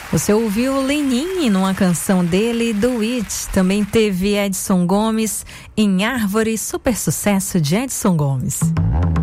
Você ouviu Lenine numa canção dele, Do It. Também teve Edson Gomes em Árvore, super sucesso de Edson Gomes.